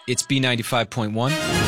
It's B95.1.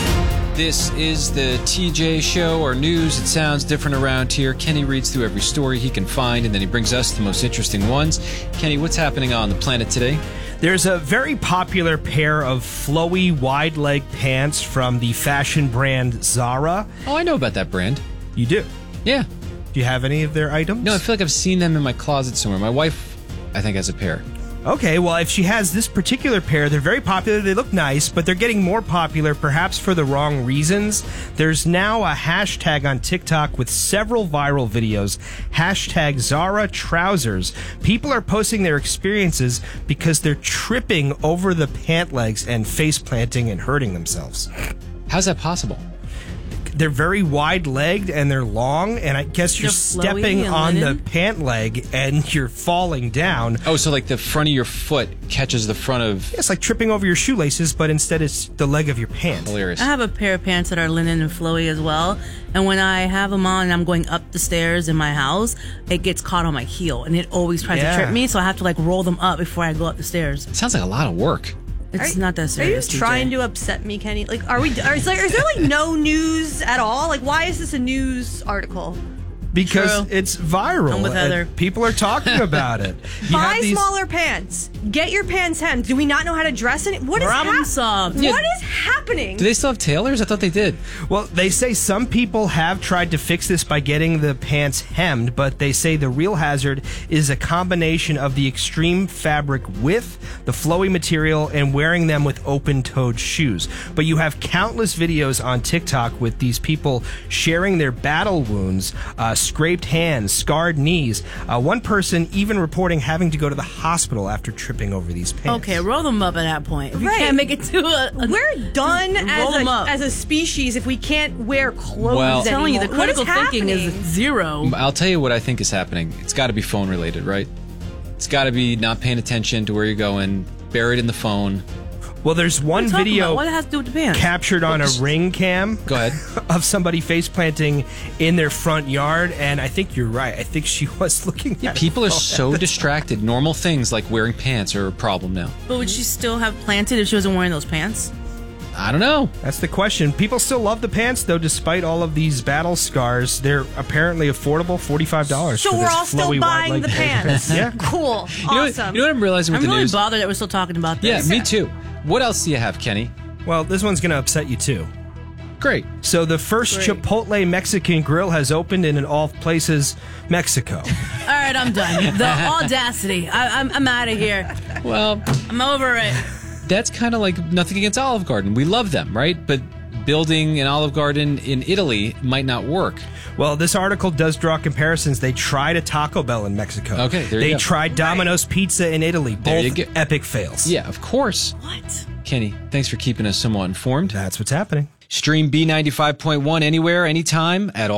This is the TJ Show, or news. It sounds different around here. Kenny reads through every story he can find, and then he brings us the most interesting ones. Kenny, what's happening on the planet today? There's a very popular pair of flowy, wide-leg pants from the fashion brand Zara. Oh, I know about that brand. You do? Yeah. Do you have any of their items? No, I feel like I've seen them in my closet somewhere. My wife, I think, has a pair. Okay, well, if she has this particular pair, they're very popular. They look nice, but they're getting more popular, perhaps for the wrong reasons. There's now a hashtag on TikTok with several viral videos. Hashtag Zara trousers. People are posting their experiences because they're tripping over the pant legs and face planting and hurting themselves. How's that possible? They're very wide-legged and they're long, and I guess you're stepping on the pant leg and you're falling down. Oh, so like the front of your foot catches the front of... It's like tripping over your shoelaces, but instead it's the leg of your pant. Hilarious. I have a pair of pants that are linen and flowy as well, and when I have them on and I'm going up the stairs in my house, it gets caught on my heel, and it always tries to trip me, so I have to like roll them up before I go up the stairs. Sounds like a lot of work. It's not that serious. Are you trying to upset me, Kenny? Like, is there like no news at all? Like, why is this a news article? Because True. It's viral. I'm with Heather. People are talking about it. Buy smaller pants. Get your pants hemmed. Do we not know how to dress in it? What is Problem solved. What is happening? Do they still have tailors? I thought they did. Well, they say some people have tried to fix this by getting the pants hemmed, but they say the real hazard is a combination of the extreme fabric width, the flowy material, and wearing them with open-toed shoes. But you have countless videos on TikTok with these people sharing their battle wounds, scraped hands, scarred knees. One person even reporting having to go to the hospital after tripping over these pants. Okay, roll them up at that point. If you Right. can't make it to We're done roll them up. as a species if we can't wear clothes Well, I'm telling you, the anymore. What critical thinking is happening? zero. I'll tell you what I think is happening. It's got to be phone related, right? It's got to be not paying attention to where you're going, buried in the phone. Well, there's one video What it has to do with the pants? captured on a Ring cam. Go ahead. Of somebody face planting in their front yard, and I think you're right. I think she was looking at People are it all so at the distracted. Normal things like wearing pants are a problem now. But would she still have planted if she wasn't wearing those pants? I don't know. That's the question. People still love the pants, though, despite all of these battle scars. They're apparently affordable, $45 So for we're this all still flowy, buying wide-legged the pants. Yeah. Cool. You know, Awesome. you know what I'm realizing with I'm the really news? bothered that we're still talking about Yeah, this. me too. What else do you have, Kenny? Well, this one's going to upset you, too. Great. So the first Chipotle Mexican grill has opened in all places, Mexico. All right, I'm done. The audacity. I'm out of here. Well, I'm over it. that's kind of like nothing against Olive Garden. We love them, right? But building an Olive Garden in Italy might not work. Well, this article does draw comparisons. They tried a Taco Bell in Mexico. Okay, there you They go. tried Domino's Pizza in Italy. There you Both go. epic fails. Yeah, of course. What? Kenny, thanks for keeping us somewhat informed. That's what's happening. Stream B95.1 anywhere, anytime at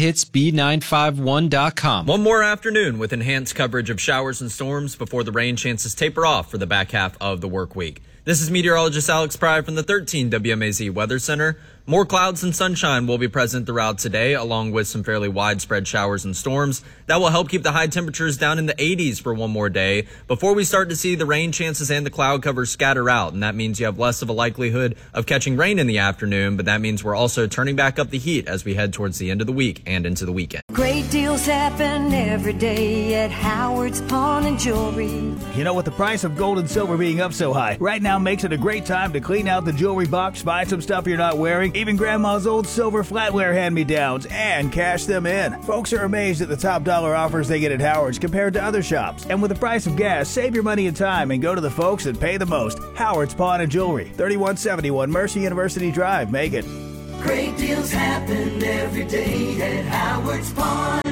allthehitsb951.com. One more afternoon with enhanced coverage of showers and storms before the rain chances taper off for the back half of the work week. This is meteorologist Alex Pry from the 13 WMAZ Weather Center. More clouds and sunshine will be present throughout today, along with some fairly widespread showers and storms. That will help keep the high temperatures down in the 80s for one more day before we start to see the rain chances and the cloud cover scatter out. And that means you have less of a likelihood of catching rain in the afternoon, but that means we're also turning back up the heat as we head towards the end of the week and into the weekend. Great deals happen every day at Howard's Pawn and Jewelry. You know, with the price of gold and silver being up so high, right now makes it a great time to clean out the jewelry box, buy some stuff you're not wearing, even grandma's old silver flatware hand-me-downs, and cash them in. Folks are amazed at the top dollar offers they get at Howard's compared to other shops. And with the price of gas, save your money and time and go to the folks that pay the most. Howard's Pawn and Jewelry, 3171 Mercer University Drive, Macon. Great deals happen every day at Howard's Pawn.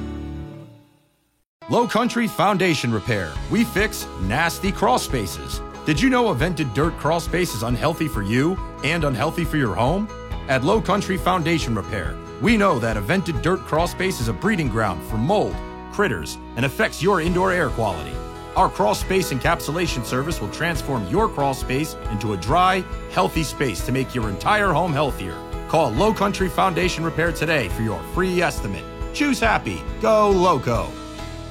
Low Country Foundation Repair. We fix nasty crawl spaces. Did you know a vented dirt crawl space is unhealthy for you and unhealthy for your home? At Low Country Foundation Repair, we know that a vented dirt crawl space is a breeding ground for mold, critters, and affects your indoor air quality. Our crawl space encapsulation service will transform your crawl space into a dry, healthy space to make your entire home healthier. Call Low Country Foundation Repair today for your free estimate. Choose happy. Go Loco.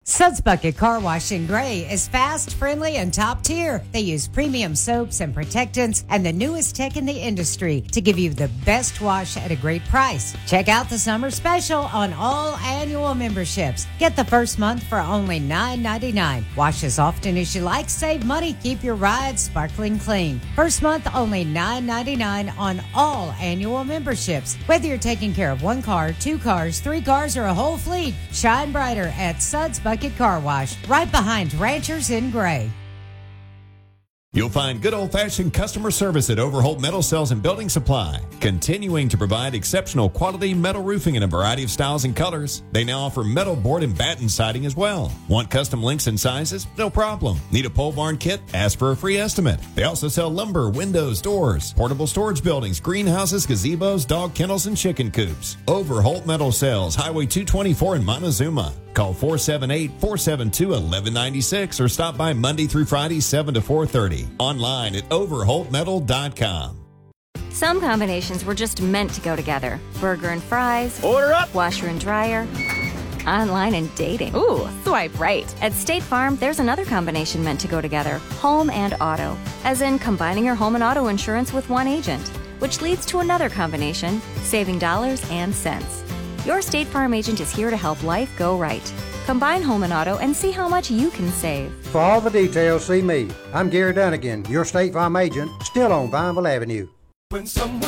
Suds Bucket Car Wash in Gray is fast, friendly, and top tier. They use premium soaps and protectants and the newest tech in the industry to give you the best wash at a great price. Check out the summer special on all annual memberships. Get the first month for only $9.99. Wash as often as you like, save money, keep your ride sparkling clean. First month only $9.99 on all annual memberships. Whether you're taking care of one car, 2 cars, 3 cars, or a whole fleet, shine brighter at Suds Bucket Car Wash, right behind Ranchers in Gray. You'll find good old-fashioned customer service at Overholt Metal Cells and Building Supply, continuing to provide exceptional quality metal roofing in a variety of styles and colors. They now offer metal board and batten siding as well. Want custom lengths and sizes? No problem. Need a pole barn kit? Ask for a free estimate. They also sell lumber, windows, doors, portable storage buildings, greenhouses, gazebos, dog kennels, and chicken coops. Overholt Metal Cells, Highway 224 in Montezuma. Call 478-472-1196 or stop by Monday through Friday, 7 to 4:30. Online at overholtmetal.com. Some combinations were just meant to go together. Burger and fries. Order up! Washer and dryer. Online and dating. Ooh, swipe right. At State Farm, there's another combination meant to go together. Home and auto. As in combining your home and auto insurance with one agent. Which leads to another combination, saving dollars and cents. Your State Farm agent is here to help life go right. Combine home and auto and see how much you can save. For all the details, see me. I'm Gary Dunnigan, your State Farm agent, still on Vineville Avenue.